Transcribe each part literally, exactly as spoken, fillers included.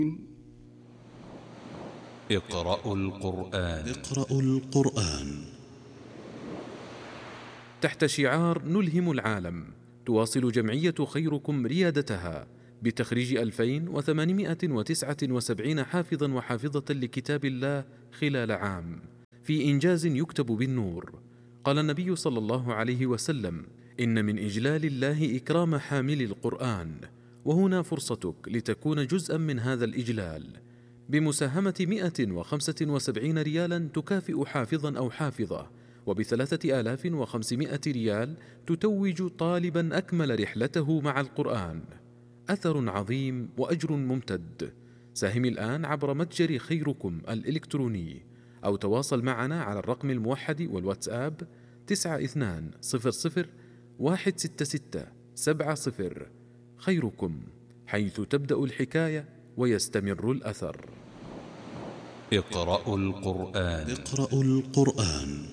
اقرأوا القرآن. اقرأوا القرآن. تحت شعار نلهم العالم، تواصل جمعية خيركم ريادتها بتخريج ألفين وثمانمائة وتسعة وسبعين حافظا وحافظة لكتاب الله خلال عام، في إنجاز يكتب بالنور. قال النبي صلى الله عليه وسلم: إن من إجلال الله إكرام حامل القرآن، وهنا فرصتك لتكون جزءا من هذا الإجلال بمساهمة مئة وخمسة وسبعين ريالا تكافئ حافظا أو حافظة، وبثلاثة آلاف وخمسمائة ريال تتوج طالبا أكمل رحلته مع القرآن. أثر عظيم وأجر ممتد. ساهم الآن عبر متجر خيركم الإلكتروني، أو تواصل معنا على الرقم الموحد والواتساب تسعة اثنان صفر صفر واحد ستة ستة سبعة صفر. خيركم، حيث تبدأ الحكاية ويستمر الأثر. اقرأوا القرآن. اقرأوا القرآن.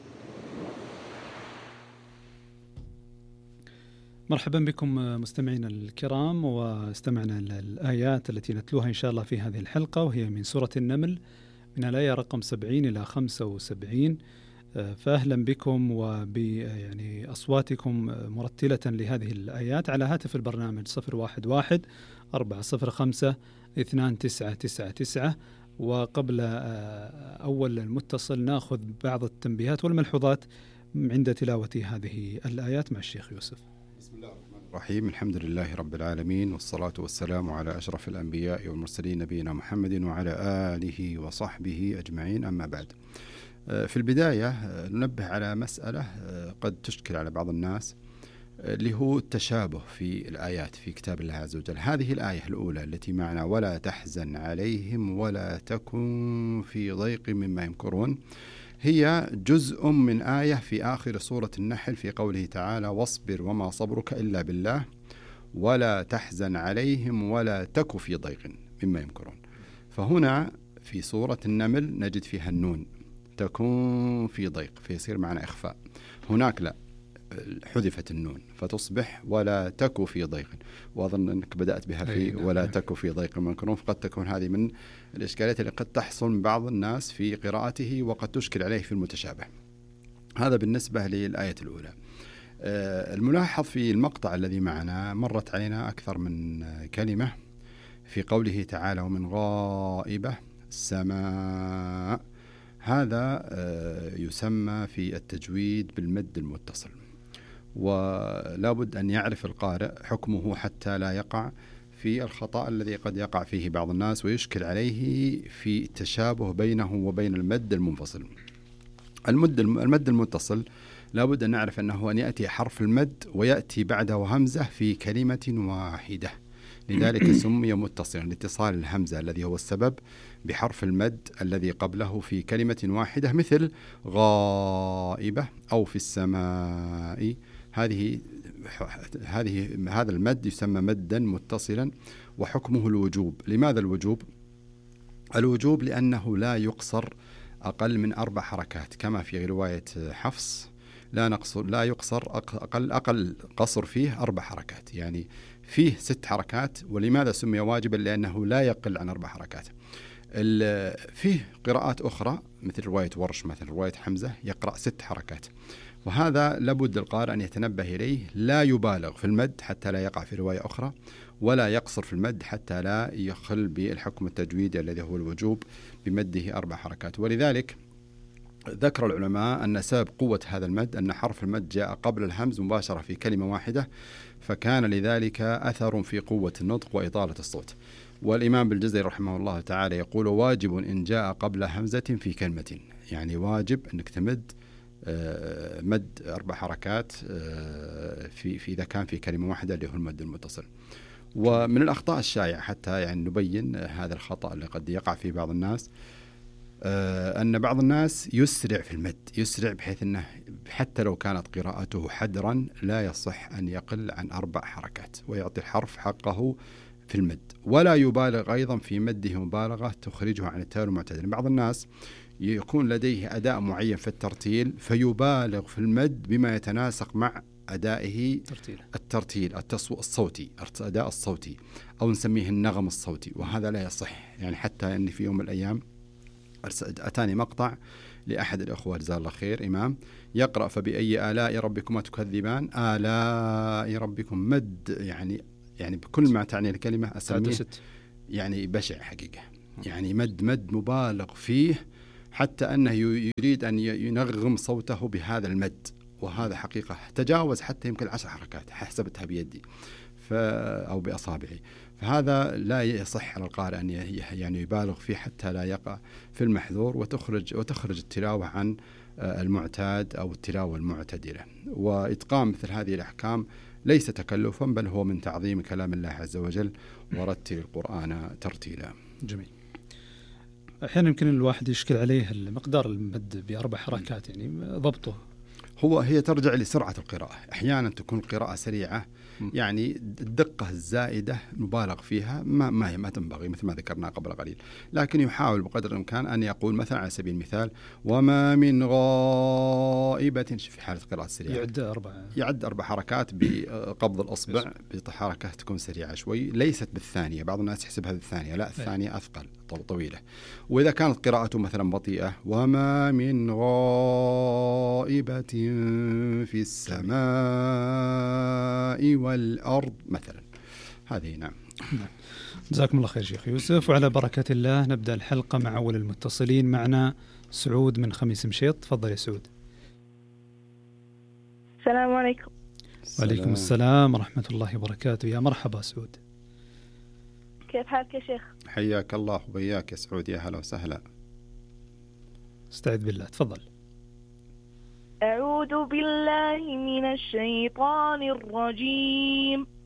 مرحبا بكم مستمعينا الكرام، واستمعنا للآيات التي نتلوها إن شاء الله في هذه الحلقة، وهي من سورة النمل من الآية رقم سبعين إلى خمسة وسبعين. فأهلا بكم وب يعني أصواتكم مرتلة لهذه الآيات على هاتف البرنامج صفر واحد واحد أربعة صفر خمسة اثنان تسعة تسعة تسعة. وقبل أول المتصل نأخذ بعض التنبيهات والملحوظات عند تلاوة هذه الآيات مع الشيخ يوسف. بسم الله الرحمن الرحيم. الحمد لله رب العالمين، والصلاة والسلام على أشرف الأنبياء والمرسلين نبينا محمد وعلى آله وصحبه أجمعين، أما بعد. في البداية ننبه على مسألة قد تشكل على بعض الناس، اللي هو التشابه في الآيات في كتاب الله عز وجل. هذه الآية الأولى التي معنا: ولا تحزن عليهم ولا تكن في ضيق مما يمكرون، هي جزء من آية في آخر سورة النحل في قوله تعالى: واصبر وما صبرك إلا بالله ولا تحزن عليهم ولا تك في ضيق مما يمكرون. فهنا في سورة النمل نجد فيها النون تكون في ضيق، فيصير معنا إخفاء. هناك لا، حذفت النون فتصبح ولا تك في ضيق، وأظن أنك بدأت بها في ولا تك في ضيق مما يمكرون. فقد تكون هذه من الإشكالات اللي قد تحصل من بعض الناس في قراءته وقد تشكل عليه في المتشابه. هذا بالنسبة للآية الأولى. الملاحظ في المقطع الذي معنا مرت علينا أكثر من كلمة في قوله تعالى: ومن غائبة السماء. هذا يسمى في التجويد بالمد المتصل، ولا بد أن يعرف القارئ حكمه حتى لا يقع في الخطأ الذي قد يقع فيه بعض الناس ويشكل عليه في التشابه بينه وبين المد المنفصل. المد المد المتصل لا بد أن نعرف أنه أن يأتي حرف المد ويأتي بعده همزة في كلمة واحدة، لذلك سمي متصلا لاتصال الهمزة الذي هو السبب بحرف المد الذي قبله في كلمة واحدة، مثل غائبة أو في السماء. هذه هذه هذا المد يسمى مدا متصلا، وحكمه الوجوب. لماذا الوجوب؟ الوجوب لأنه لا يقصر أقل من أربع حركات، كما في رواية حفص: لا نقصر لا يقصر أقل أقل قصر فيه أربع حركات، يعني فيه ست حركات. ولماذا سمي واجبا؟ لأنه لا يقل عن أربع حركات. فيه قراءات أخرى مثل رواية ورش، مثل رواية حمزة، يقرأ ست حركات، وهذا لابد القارئ أن يتنبه إليه. لا يبالغ في المد حتى لا يقع في رواية أخرى، ولا يقصر في المد حتى لا يخل بالحكم التجويدي الذي هو الوجوب بمده أربع حركات. ولذلك ذكر العلماء أن سبب قوة هذا المد أن حرف المد جاء قبل الهمز مباشرة في كلمة واحدة، فكان لذلك أثر في قوة النطق وإطالة الصوت. والإمام بالجزري رحمه الله تعالى يقول: واجب إن جاء قبل همزة في كلمة، يعني واجب أنك تمد مد أربع حركات في في إذا كان في كلمة واحدة اللي هو المد المتصل. ومن الأخطاء الشائعة حتى يعني نبين هذا الخطأ اللي قد يقع في بعض الناس، أن بعض الناس يسرع في المد، يسرع بحيث أنه حتى لو كانت قراءته حدرا لا يصح أن يقل عن أربع حركات، ويعطي الحرف حقه في المد. ولا يبالغ أيضا في مده مبالغة تخرجه عن التال المعتدل. بعض الناس يكون لديه أداء معين في الترتيل فيبالغ في المد بما يتناسق مع أدائه ترتيل. الترتيل التصو الصوتي، الأداء الصوتي، أو نسميه النغم الصوتي، وهذا لا يصح. يعني حتى أني في يوم من الأيام أتاني مقطع لأحد الأخوة جزاه الله خير، إمام يقرأ فبأي آلاء ربكما تكذبان، آلاء ربكم مد، يعني يعني بكل ما تعني الكلمة أسميه يعني بشع حقيقة، يعني مد مد مبالغ فيه، حتى أنه يريد أن ينغم صوته بهذا المد، وهذا حقيقة تجاوز حتى يمكن عشر حركات حسبتها بيدي أو بأصابعي. فهذا لا يصح على القارئ أن يعني يبالغ فيه حتى لا يقع في المحذور، وتخرج وتخرج التلاوة عن المعتاد أو التلاوة المعتدلة. وإتقان مثل هذه الأحكام ليس تكلفا، بل هو من تعظيم كلام الله عز وجل، ورتل القرآن ترتيلا. جميل. أحيانا يمكن الواحد يشكل عليه المقدار المد بأربع حركات، يعني ضبطه هو هي ترجع لسرعة القراءة. أحيانا تكون القراءة سريعة، يعني الدقة الزائدة مبالغ فيها ما ما هي ما تنبغي، مثل ما ذكرنا قبل قليل. لكن يحاول بقدر الإمكان أن يقول مثلا على سبيل المثال وما من غائبة في حالة قراءة سريعة، يعد أربع يعد أربع حركات بقبض الأصبع بحركة تكون سريعة شوي، ليست بالثانية. بعض الناس يحسبها بالثانية، لا الثانية أثقل طويلة. وإذا كانت قراءته مثلا بطيئة وما من غائبة في السماء والأرض مثلا، هذه نعم. جزاكم الله خير شيخ يوسف. وعلى بركة الله نبدأ الحلقة مع أول المتصلين. معنا سعود من خميس مشيط. تفضل يا سعود. السلام عليكم. وعليكم السلام ورحمة الله وبركاته. يا مرحبا سعود. كيف حالك يا شيخ؟ حياك الله وبياك يا سعود، يا هلا وسهلا. استعذ بالله. تفضل. أعوذ بالله من الشيطان الرجيم.